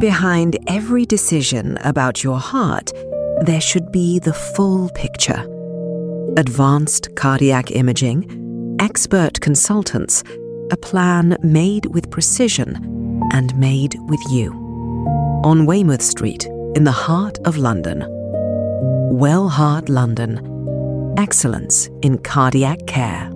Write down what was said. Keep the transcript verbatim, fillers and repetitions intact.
behind every decision about your heart, there should be the full picture. Advanced cardiac imaging, expert consultants, a plan made with precision and made with you. On Weymouth Street, in the heart of London. Wellheart London. Excellence in cardiac care.